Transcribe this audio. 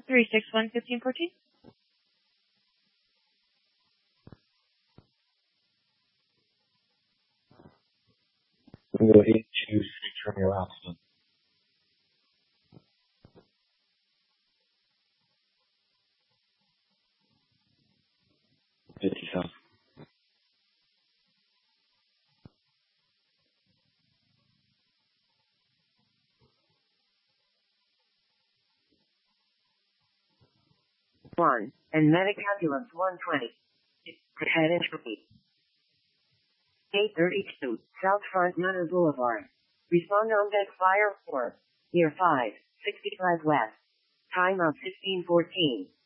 361-1514. Window 826 Romeo Alpha. 50 South. One, and medic ambulance 120. Head entropy. 832, South Front Nutter Boulevard. Respond on deck fire 4. Year 5, 65 west. Time of 1614.